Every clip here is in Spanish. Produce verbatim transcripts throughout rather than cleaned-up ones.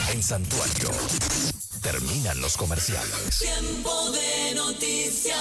En Santuario. Terminan los comerciales. Tiempo de noticias.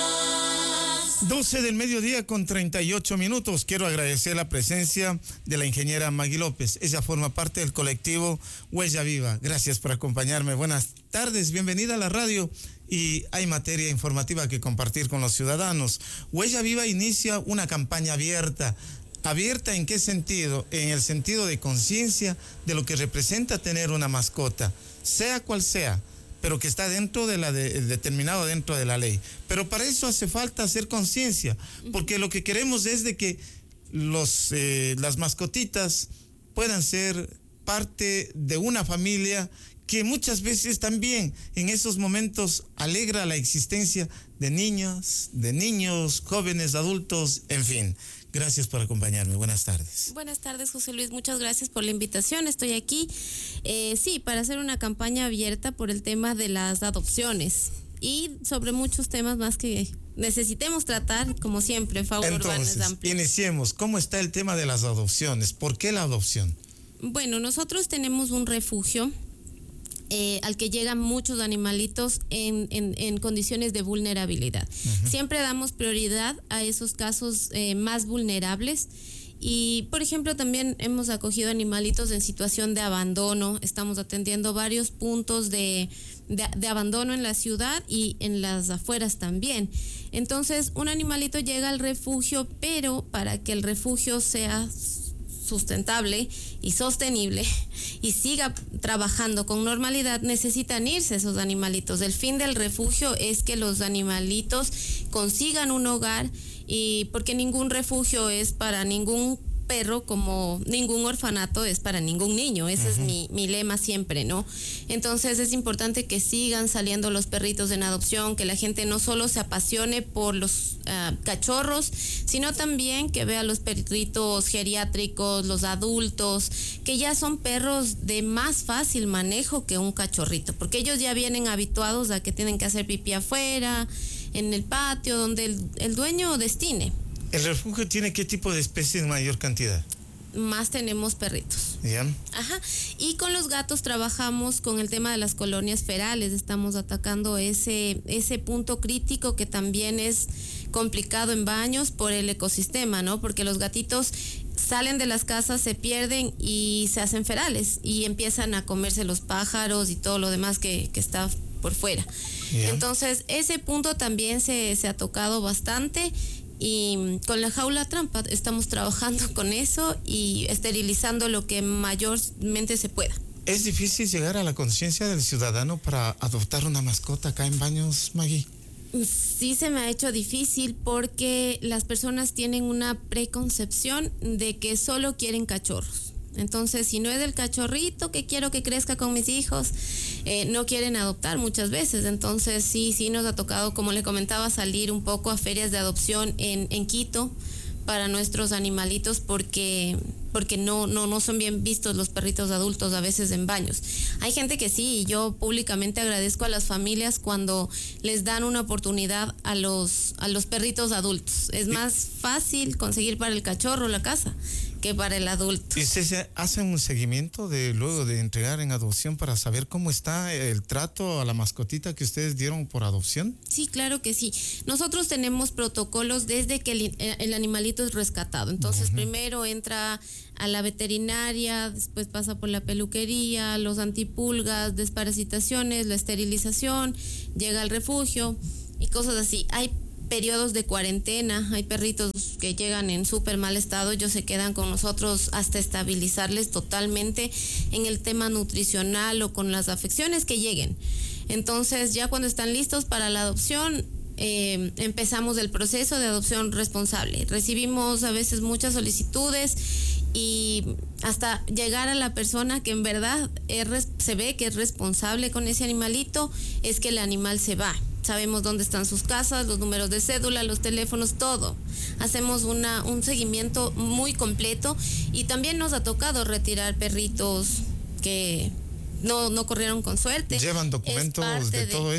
doce del mediodía con treinta y ocho minutos. Quiero agradecer la presencia de la ingeniera Maggie López. Ella forma parte del colectivo Huella Viva. Gracias por acompañarme. Buenas tardes, bienvenida a la radio. Y hay materia informativa que compartir con los ciudadanos. Huella Viva inicia una campaña abierta. ¿Abierta en qué sentido? En el sentido de conciencia de lo que representa tener una mascota, sea cual sea, pero que está dentro de la de, determinado dentro de la ley. Pero para eso hace falta hacer conciencia, porque lo que queremos es de que los, eh, las mascotitas puedan ser parte de una familia que muchas veces también en esos momentos alegra la existencia de niños, de niños, jóvenes, adultos, en fin. Gracias por acompañarme. Buenas tardes. Buenas tardes, José Luis. Muchas gracias por la invitación. Estoy aquí, eh, sí, para hacer una campaña abierta por el tema de las adopciones y sobre muchos temas más que necesitemos tratar, como siempre, Fauna Urbana es amplia. Iniciemos. ¿Cómo está el tema de las adopciones? ¿Por qué la adopción? Bueno, nosotros tenemos un refugio Eh, al que llegan muchos animalitos en, en, en condiciones de vulnerabilidad. Uh-huh. Siempre damos prioridad a esos casos eh, más vulnerables y, por ejemplo, también hemos acogido animalitos en situación de abandono. Estamos atendiendo varios puntos de, de, de abandono en la ciudad y en las afueras también. Entonces, un animalito llega al refugio, pero para que el refugio sea sustentable y sostenible y siga trabajando con normalidad, necesitan irse esos animalitos. El fin del refugio es que los animalitos consigan un hogar, y porque ningún refugio es para ningún perro, como ningún orfanato es para ningún niño. Ese uh-huh. es mi, mi lema siempre, ¿no? Entonces es importante que sigan saliendo los perritos en adopción, que la gente no solo se apasione por los uh, cachorros, sino también que vea los perritos geriátricos, los adultos, que ya son perros de más fácil manejo que un cachorrito, porque ellos ya vienen habituados a que tienen que hacer pipí afuera, en el patio, donde el, el dueño destine. ¿El refugio tiene qué tipo de especies en mayor cantidad? Más tenemos perritos. ¿Ya? Ajá. Y con los gatos trabajamos con el tema de las colonias ferales. Estamos atacando ese, ese punto crítico que también es complicado en Baños por el ecosistema, ¿no? Porque los gatitos salen de las casas, se pierden y se hacen ferales y empiezan a comerse los pájaros y todo lo demás que, que está por fuera. Yeah. Entonces, ese punto también se, se ha tocado bastante. Y con la jaula trampa estamos trabajando con eso y esterilizando lo que mayormente se pueda. ¿Es difícil llegar a la conciencia del ciudadano para adoptar una mascota acá en Baños, Maggie? Sí, se me ha hecho difícil porque las personas tienen una preconcepción de que solo quieren cachorros. Entonces, si no es el cachorrito que quiero que crezca con mis hijos, eh, no quieren adoptar muchas veces. Entonces, sí, sí nos ha tocado, como le comentaba, salir un poco a ferias de adopción en, en Quito para nuestros animalitos porque porque no, no, no son bien vistos los perritos adultos a veces en Baños. Hay gente que sí, y yo públicamente agradezco a las familias cuando les dan una oportunidad a los, a los perritos adultos. Es más fácil conseguir para el cachorro la casa que para el adulto. ¿Y ustedes hacen un seguimiento de luego de entregar en adopción para saber cómo está el trato a la mascotita que ustedes dieron por adopción? Sí, claro que sí. Nosotros tenemos protocolos desde que el, el animalito es rescatado. Entonces, uh-huh. primero entra a la veterinaria, después pasa por la peluquería, los antipulgas, desparasitaciones, la esterilización, llega al refugio y cosas así. Hay periodos de cuarentena, hay perritos que llegan en súper mal estado, ellos se quedan con nosotros hasta estabilizarles totalmente en el tema nutricional o con las afecciones que lleguen. Entonces, ya cuando están listos para la adopción, eh, empezamos el proceso de adopción responsable. Recibimos a veces muchas solicitudes y hasta llegar a la persona que en verdad es, se ve que es responsable con ese animalito, es que el animal se va. Sabemos dónde están sus casas, los números de cédula, los teléfonos, todo. Hacemos una, un seguimiento muy completo y también nos ha tocado retirar perritos que no, no corrieron con suerte. ¿Llevan documentos de, de todo esto?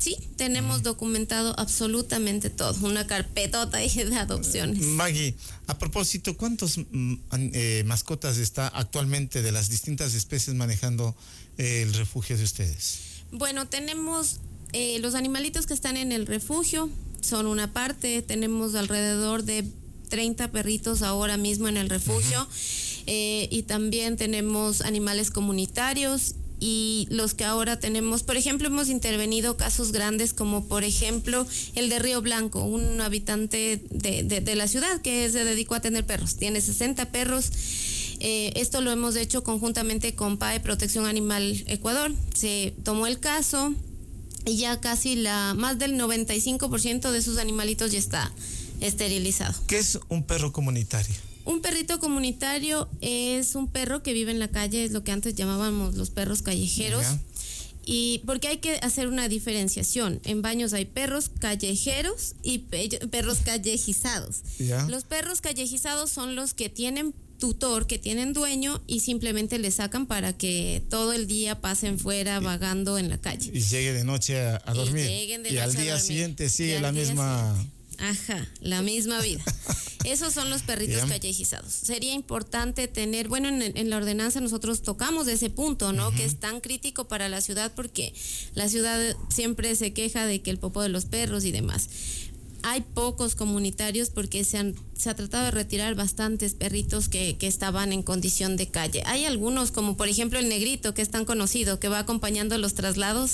Sí, tenemos uh-huh. documentado absolutamente todo, una carpetota de adopciones. Maggie, a propósito, ¿cuántas eh, mascotas está actualmente de las distintas especies manejando eh, el refugio de ustedes? Bueno, tenemos eh, los animalitos que están en el refugio, son una parte, tenemos alrededor de treinta perritos ahora mismo en el refugio, uh-huh. eh, y también tenemos animales comunitarios. Y los que ahora tenemos, por ejemplo, hemos intervenido casos grandes como por ejemplo el de Río Blanco, un habitante de, de, de la ciudad que se dedicó a tener perros, tiene sesenta perros. Eh, esto lo hemos hecho conjuntamente con P A E Protección Animal Ecuador. Se tomó el caso y ya casi la más del noventa y cinco por ciento de sus animalitos ya está esterilizado. ¿Qué es un perro comunitario? Un perrito comunitario es un perro que vive en la calle, es lo que antes llamábamos los perros callejeros. Yeah. Y porque hay que hacer una diferenciación. En Baños hay perros callejeros y pe- perros callejizados. Yeah. Los perros callejizados son los que tienen tutor, que tienen dueño y simplemente le sacan para que todo el día pasen fuera vagando en la calle. Y llegue de noche a, a dormir. Y, de y noche al día siguiente sigue la misma... Siguiente. Ajá, la misma vida. Esos son los perritos yeah. callejizados. Sería importante tener, bueno, en, en la ordenanza nosotros tocamos ese punto, ¿no? Uh-huh. Que es tan crítico para la ciudad porque la ciudad siempre se queja de que el popó de los perros y demás. Hay pocos comunitarios porque se, han, se ha tratado de retirar bastantes perritos que, que estaban en condición de calle. Hay algunos, como por ejemplo el negrito, que es tan conocido, que va acompañando los traslados.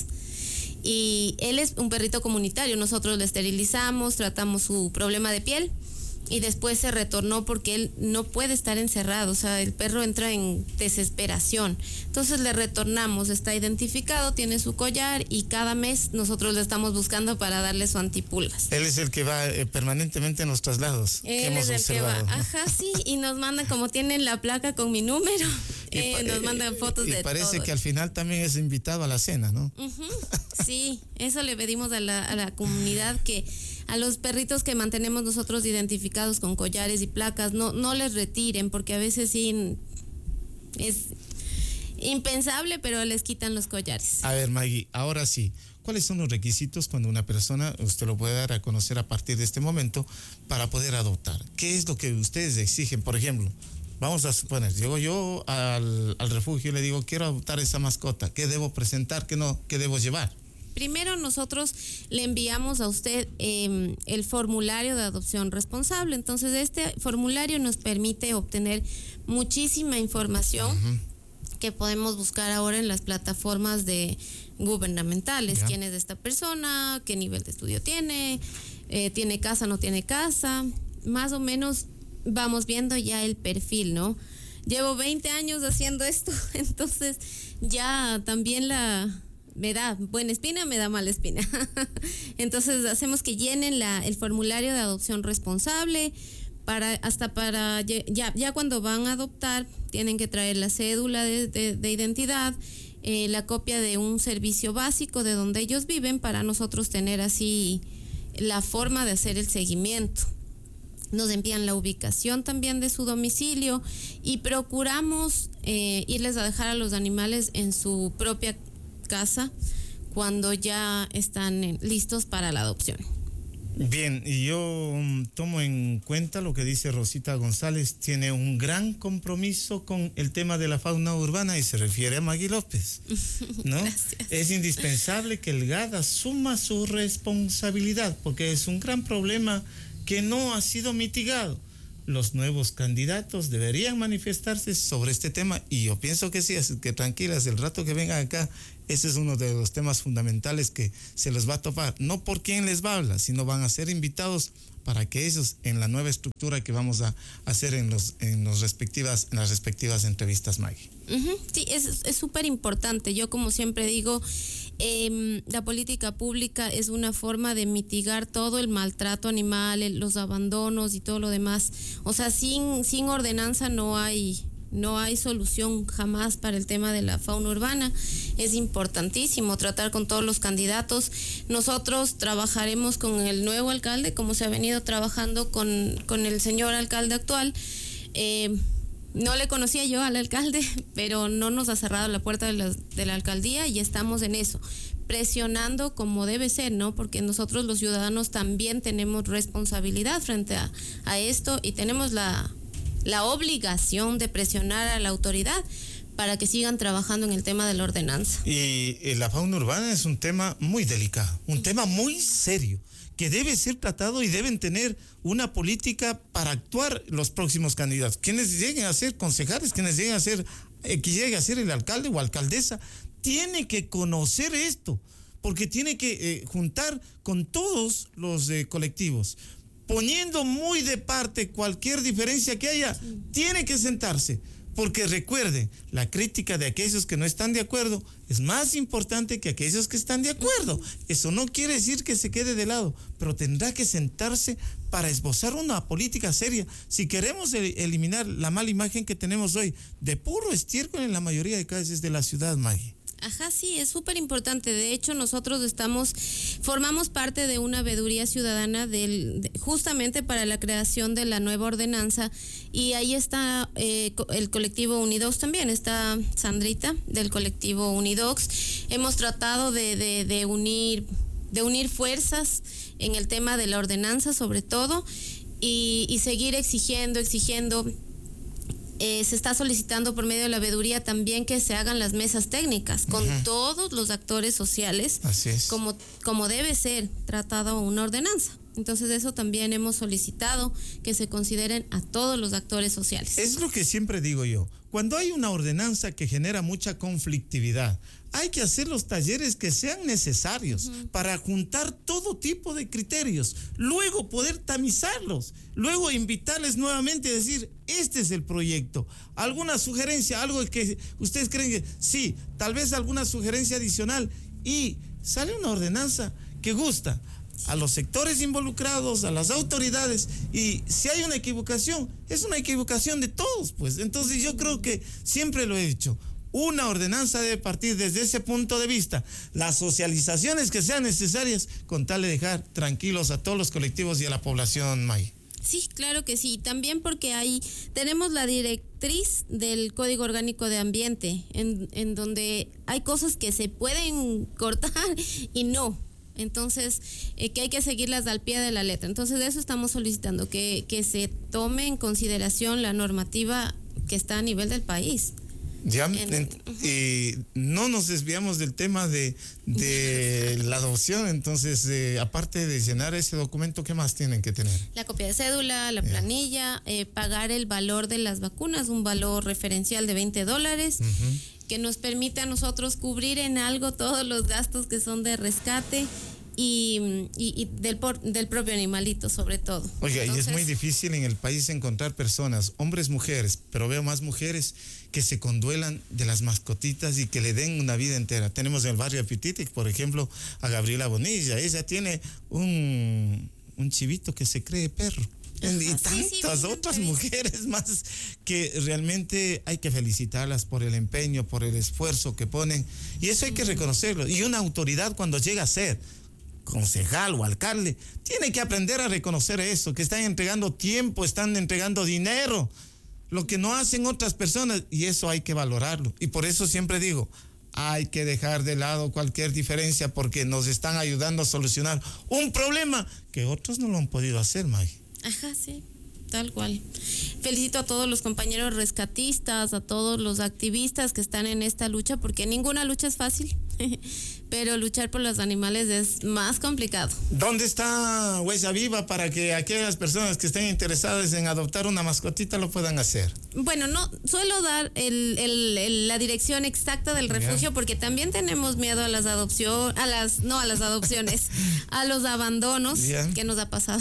Y él es un perrito comunitario, nosotros le esterilizamos, tratamos su problema de piel y después se retornó porque él no puede estar encerrado, o sea, el perro entra en desesperación. Entonces le retornamos, está identificado, tiene su collar y cada mes nosotros le estamos buscando para darle su antipulgas. Él es el que va eh, permanentemente en los traslados. Él que hemos es el observado. que va, ajá, sí, y nos mandan, como tienen la placa con mi número, eh, pa- nos mandan fotos y de todo. Y parece que al final también es invitado a la cena, ¿no? Uh-huh. Sí, eso le pedimos a la, a la comunidad, que a los perritos que mantenemos nosotros identificados con collares y placas, no, no les retiren, porque a veces sí es impensable, pero les quitan los collares. A ver, Maggie, ahora sí, ¿cuáles son los requisitos cuando una persona, usted lo puede dar a conocer a partir de este momento, para poder adoptar? ¿Qué es lo que ustedes exigen? Por ejemplo, vamos a suponer, llego yo al, al refugio y le digo, quiero adoptar esa mascota, ¿qué debo presentar, qué no, qué debo llevar? Primero nosotros le enviamos a usted eh, el formulario de adopción responsable. Entonces este formulario nos permite obtener muchísima información uh-huh. que podemos buscar ahora en las plataformas de gubernamentales. Yeah. ¿Quién es esta persona? ¿Qué nivel de estudio tiene? Eh, ¿Tiene casa? ¿No tiene casa? Más o menos vamos viendo ya el perfil, ¿no? Llevo veinte años haciendo esto, entonces ya también la... me da buena espina, me da mala espina. Entonces hacemos que llenen la, el formulario de adopción responsable, para hasta para ya, ya cuando van a adoptar tienen que traer la cédula de, de, de identidad, eh, la copia de un servicio básico de donde ellos viven, para nosotros tener así la forma de hacer el seguimiento. Nos envían la ubicación también de su domicilio y procuramos eh, irles a dejar a los animales en su propia casa cuando ya están listos para la adopción. Bien, y yo um, tomo en cuenta lo que dice Rosita González, tiene un gran compromiso con el tema de la fauna urbana y se refiere a Maggie López, ¿no? Gracias. Es indispensable que el G A D asuma su responsabilidad porque es un gran problema que no ha sido mitigado. Los nuevos candidatos deberían manifestarse sobre este tema y yo pienso que sí, así que tranquilas, el rato que vengan acá, ese es uno de los temas fundamentales que se les va a topar, no por quién les va a hablar, sino van a ser invitados para que ellos, en la nueva estructura que vamos a hacer en los en los respectivas en las respectivas entrevistas, Maggie. Uh-huh. Sí, es súper importante. Yo, como siempre digo, eh, la política pública es una forma de mitigar todo el maltrato animal, el, los abandonos y todo lo demás. O sea, sin, sin ordenanza no hay... no hay solución jamás para el tema de la fauna urbana. Es importantísimo tratar con todos los candidatos. Nosotros trabajaremos con el nuevo alcalde, como se ha venido trabajando con, con el señor alcalde actual. Eh, no le conocía yo al alcalde, pero no nos ha cerrado la puerta de la, de la alcaldía y estamos en eso, presionando como debe ser, ¿no? Porque nosotros los ciudadanos también tenemos responsabilidad frente a, a esto y tenemos la, la obligación de presionar a la autoridad para que sigan trabajando en el tema de la ordenanza. Y, y la fauna urbana es un tema muy delicado, un tema muy serio, que debe ser tratado y deben tener una política para actuar los próximos candidatos. Quienes lleguen a ser concejales, quienes lleguen a ser, eh, que llegue a ser el alcalde o alcaldesa, tiene que conocer esto, porque tiene que eh, juntar con todos los eh, colectivos, poniendo muy de parte cualquier diferencia que haya, sí. Tiene que sentarse. Porque recuerden, la crítica de aquellos que no están de acuerdo es más importante que aquellos que están de acuerdo. Eso no quiere decir que se quede de lado, pero tendrá que sentarse para esbozar una política seria. Si queremos el, eliminar la mala imagen que tenemos hoy de puro estiércol en la mayoría de calles de la ciudad, Maggie. Ajá, sí, es súper importante. De hecho, nosotros estamos, formamos parte de una veeduría ciudadana del, de, justamente para la creación de la nueva ordenanza y ahí está eh, el colectivo Unidox también, está Sandrita del colectivo Unidox. Hemos tratado de, de, de unir, de unir fuerzas en el tema de la ordenanza sobre todo y, y seguir exigiendo, exigiendo. Eh, se está solicitando por medio de la veeduría también que se hagan las mesas técnicas con uh-huh. todos los actores sociales. Así es. como, como debe ser tratado una ordenanza. Entonces eso también hemos solicitado que se consideren a todos los actores sociales. Es lo que siempre digo yo. Cuando hay una ordenanza que genera mucha conflictividad, hay que hacer los talleres que sean necesarios uh-huh. para juntar todo tipo de criterios, luego poder tamizarlos, luego invitarles nuevamente a decir, este es el proyecto, alguna sugerencia, algo que ustedes creen que sí, tal vez alguna sugerencia adicional y sale una ordenanza que gusta a los sectores involucrados, a las autoridades, y si hay una equivocación, es una equivocación de todos, pues. Entonces yo creo que siempre lo he dicho, una ordenanza debe partir desde ese punto de vista, las socializaciones que sean necesarias, con tal de dejar tranquilos a todos los colectivos y a la población, May. Sí, claro que sí, también porque ahí tenemos la directriz del Código Orgánico de Ambiente, en, en donde hay cosas que se pueden cortar y no. Entonces, eh, que hay que seguirlas al pie de la letra. Entonces, de eso estamos solicitando, que, que se tome en consideración la normativa que está a nivel del país. Ya, en, en, uh-huh. y no nos desviamos del tema de, de la adopción, entonces, eh, aparte de llenar ese documento, ¿qué más tienen que tener? La copia de cédula, la planilla, eh, pagar el valor de las vacunas, un valor referencial de veinte dólares, uh-huh. que nos permite a nosotros cubrir en algo todos los gastos que son de rescate y, y, y del, por, del propio animalito sobre todo. Oiga, Entonces, y es muy difícil en el país encontrar personas, hombres, mujeres, pero veo más mujeres que se conduelan de las mascotitas y que le den una vida entera. Tenemos en el barrio Pititic, por ejemplo, a Gabriela Bonilla. Ella tiene un, un chivito que se cree perro. Y Ajá, tantas sí, sí, otras mujeres más que realmente hay que felicitarlas por el empeño, por el esfuerzo que ponen. Y eso hay que reconocerlo. Y una autoridad cuando llega a ser concejal o alcalde, tiene que aprender a reconocer eso, que están entregando tiempo, están entregando dinero, lo que no hacen otras personas, y eso hay que valorarlo. Y por eso siempre digo, hay que dejar de lado cualquier diferencia porque nos están ayudando a solucionar un problema que otros no lo han podido hacer, Maggie. Ajá, sí, tal cual. Felicito a todos los compañeros rescatistas, a todos los activistas que están en esta lucha, porque ninguna lucha es fácil, pero luchar por los animales es más complicado. ¿Dónde está Huella Viva para que aquellas personas que estén interesadas en adoptar una mascotita lo puedan hacer? Bueno, no suelo dar el, el, el, la dirección exacta del refugio, yeah. porque también tenemos miedo a las adopciones, a las, no a las adopciones, a los abandonos, yeah. que nos ha pasado.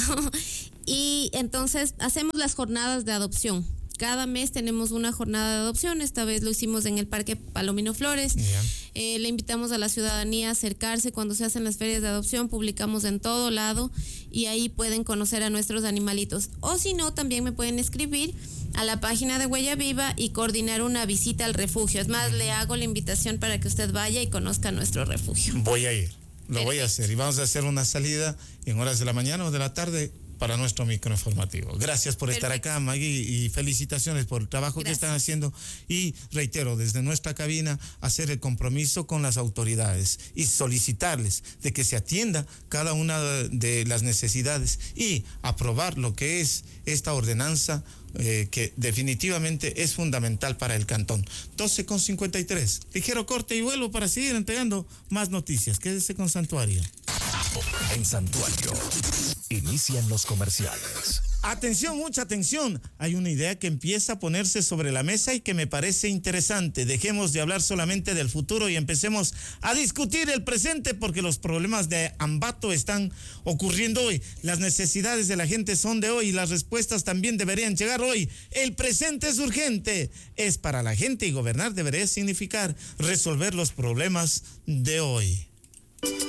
Y entonces hacemos las jornadas de adopción. Cada mes tenemos una jornada de adopción. Esta vez lo hicimos en el Parque Palomino Flores. Yeah. Eh, le invitamos a la ciudadanía a acercarse cuando se hacen las ferias de adopción. Publicamos en todo lado y ahí pueden conocer a nuestros animalitos. O si no, también me pueden escribir a la página de Huella Viva y coordinar una visita al refugio. Es más, le hago la invitación para que usted vaya y conozca nuestro refugio. Voy a ir. Lo Perfecto. voy a hacer. Y vamos a hacer una salida en horas de la mañana o de la tarde. para nuestro microinformativo. Gracias por Perfecto. estar acá, Maggie, y felicitaciones por el trabajo Gracias. que están haciendo. Y reitero, desde nuestra cabina, hacer el compromiso con las autoridades y solicitarles de que se atienda cada una de las necesidades y aprobar lo que es esta ordenanza eh, que definitivamente es fundamental para el cantón. doce con cincuenta y tres. Ligero corte y vuelvo para seguir entregando más noticias. Quédese con Santuario. En Santuario, inician los comerciales. Atención, mucha atención. Hay una idea que empieza a ponerse sobre la mesa y que me parece interesante. Dejemos de hablar solamente del futuro y empecemos a discutir el presente, porque los problemas de Ambato están ocurriendo hoy. Las necesidades de la gente son de hoy y las respuestas también deberían llegar hoy. El presente es urgente. Es para la gente y gobernar debería significar resolver los problemas de hoy.